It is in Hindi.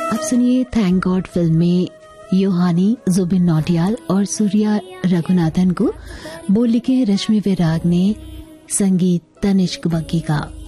अब सुनिए थैंक गॉड फिल्म में योहानी जुबिन नौटियाल और सूर्या रघुनाथन को बोल लिखे रश्मि विराग ने, संगीत तनिष्क बग्गी का।